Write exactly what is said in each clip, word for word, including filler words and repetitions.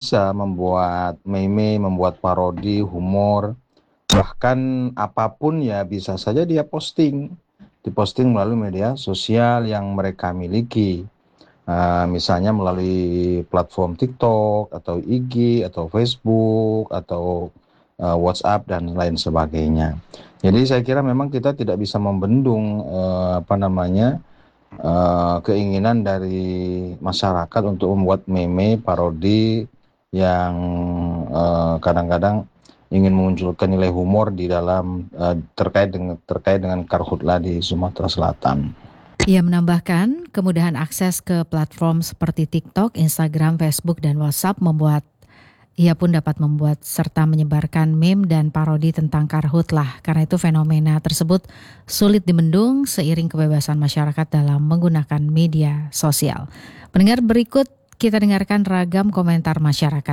bisa membuat meme, membuat parodi, humor, bahkan apapun ya bisa saja dia posting, diposting melalui media sosial yang mereka miliki. Uh, misalnya melalui platform TikTok atau I G atau Facebook atau uh, WhatsApp dan lain sebagainya. Jadi saya kira memang kita tidak bisa membendung uh, apa namanya uh, keinginan dari masyarakat untuk membuat meme parodi yang uh, kadang-kadang ingin memunculkan nilai humor di dalam uh, terkait dengan terkait dengan karhutla di Sumatera Selatan. Ia menambahkan, kemudahan akses ke platform seperti TikTok, Instagram, Facebook, dan WhatsApp membuat ia pun dapat membuat serta menyebarkan meme dan parodi tentang karhutlah. Karena itu fenomena tersebut sulit dibendung seiring kebebasan masyarakat dalam menggunakan media sosial. Pendengar, berikut kita dengarkan ragam komentar masyarakat.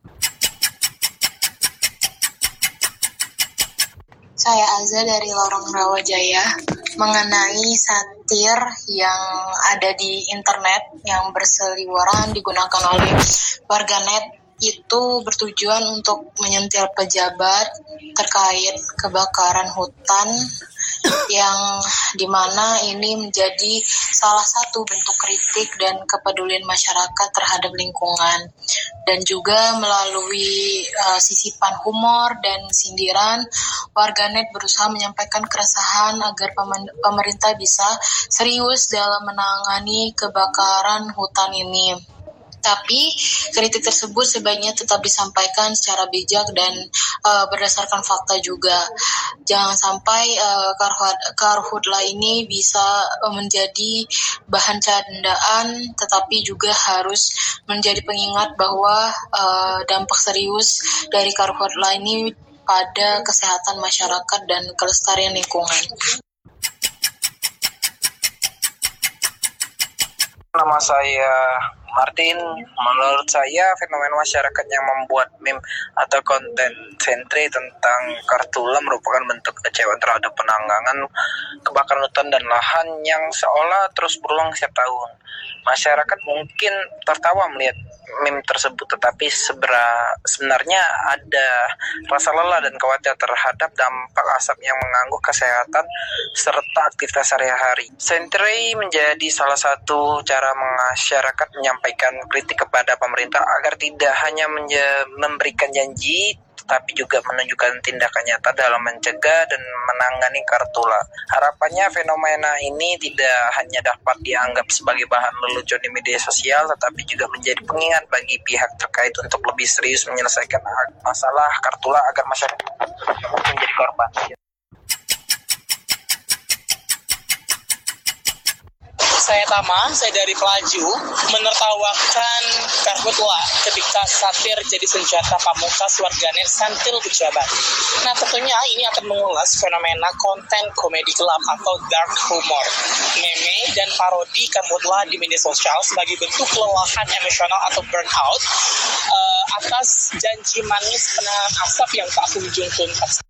Saya Azza dari Lorong Rawajaya. Mengenai satir yang ada di internet yang berseliweran digunakan oleh warganet, itu bertujuan untuk menyentil pejabat terkait kebakaran hutan yang dimana ini menjadi salah satu bentuk kritik dan kepedulian masyarakat terhadap lingkungan, dan juga melalui uh, sisipan humor dan sindiran, warganet berusaha menyampaikan keresahan agar pem- pemerintah bisa serius dalam menangani kebakaran hutan ini. Tapi kritik tersebut sebaiknya tetap disampaikan secara bijak dan uh, berdasarkan fakta juga. Jangan sampai uh, karhutla ini bisa uh, menjadi bahan candaan, tetapi juga harus menjadi pengingat bahwa uh, dampak serius dari karhutla ini pada kesehatan masyarakat dan kelestarian lingkungan. Nama saya Martin. Menurut saya fenomena masyarakat yang membuat meme atau konten sentre tentang karhutla merupakan bentuk kekecewaan terhadap penanganan kebakaran hutan dan lahan yang seolah terus berulang setiap tahun. Masyarakat mungkin tertawa melihat meme tersebut, tetapi sebera, sebenarnya ada rasa lelah dan khawatir terhadap dampak asap yang mengganggu kesehatan serta aktivitas sehari-hari. Sentre menjadi salah satu cara masyarakat menyampaikan kritik kepada pemerintah agar tidak hanya menje- memberikan janji, tetapi juga menunjukkan tindakan nyata dalam mencegah dan menangani karhutla. Harapannya fenomena ini tidak hanya dapat dianggap sebagai bahan lelucon di media sosial, tetapi juga menjadi pengingat bagi pihak terkait untuk lebih serius menyelesaikan masalah karhutla agar masyarakat mungkin menjadi korban. Saya Tama, saya dari Pelaju, menertawakan karhutla ketika satir jadi senjata pamungkas warganet sentil pejabat. Nah, tentunya ini akan mengulas fenomena konten komedi gelap atau dark humor, meme dan parodi karhutla di media sosial sebagai bentuk kelelahan emosional atau burnout uh, atas janji manis penanganan asap yang tak kunjung tuntas.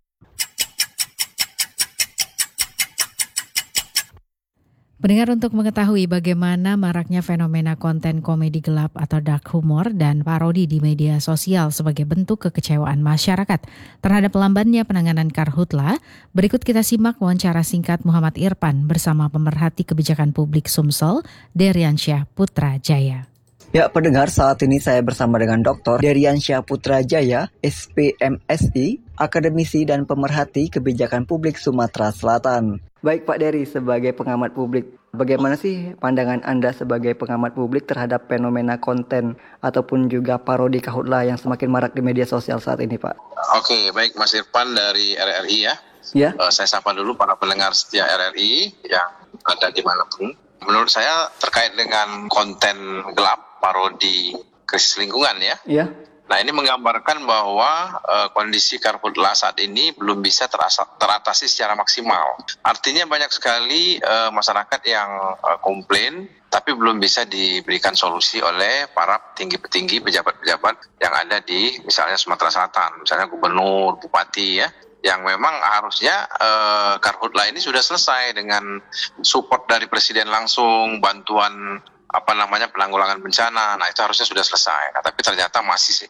Pendengar, untuk mengetahui bagaimana maraknya fenomena konten komedi gelap atau dark humor dan parodi di media sosial sebagai bentuk kekecewaan masyarakat terhadap lambannya penanganan karhutla, berikut kita simak wawancara singkat Muhammad Irfan bersama pemerhati kebijakan publik Sumsel, Deriansyah Putrajaya. Ya, pendengar, saat ini saya bersama dengan Doktor Deriansyah Putrajaya, S P M S I, akademisi dan pemerhati kebijakan publik Sumatera Selatan. Baik Pak Dery, sebagai pengamat publik, bagaimana sih pandangan Anda sebagai pengamat publik terhadap fenomena konten ataupun juga parodi karhutla yang semakin marak di media sosial saat ini, Pak? Oke, baik Mas Irfan dari R R I ya. Ya. Uh, saya sapa dulu para pendengar setia R R I yang ada dimanapun. Menurut saya terkait dengan konten gelap, parodi krisis lingkungan ya. Iya. Nah, ini menggambarkan bahwa uh, kondisi karhutla saat ini belum bisa terasa, teratasi secara maksimal. Artinya banyak sekali uh, masyarakat yang uh, komplain, tapi belum bisa diberikan solusi oleh para petinggi-petinggi, pejabat-pejabat yang ada di misalnya Sumatera Selatan, misalnya gubernur, bupati ya, yang memang harusnya uh, karhutla ini sudah selesai dengan support dari presiden langsung, bantuan apa namanya penanggulangan bencana. Nah, itu harusnya sudah selesai. Nah, tapi ternyata masih